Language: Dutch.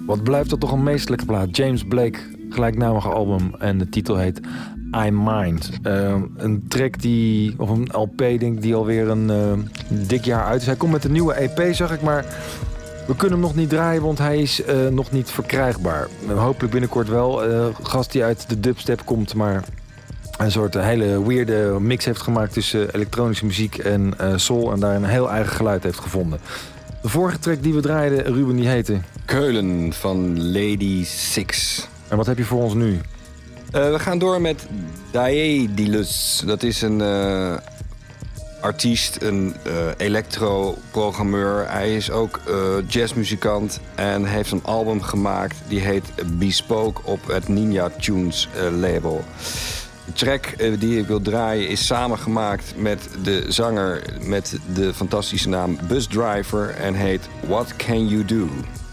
Wat blijft dat toch een meesterlijke plaat. James Blake, gelijknamige album. En de titel heet I Mind. Een track of een LP denk ik, die alweer een dik jaar uit is. Hij komt met een nieuwe EP, zag ik, maar we kunnen hem nog niet draaien, want hij is nog niet verkrijgbaar. Hopelijk binnenkort wel. Gast die uit de dubstep komt, maar een soort hele weirde mix heeft gemaakt tussen elektronische muziek en soul. En daar een heel eigen geluid heeft gevonden. De vorige track die we draaiden, Ruben, die heette Keulen van Lady Six. En wat heb je voor ons nu? We gaan door met Daedalus. Dat is een artiest, een electro-programmeur. Hij is ook jazzmuzikant en heeft een album gemaakt die heet Bespoke op het Ninja Tunes label. De track die ik wil draaien is samengemaakt met de zanger met de fantastische naam Busdriver en heet What Can You Do?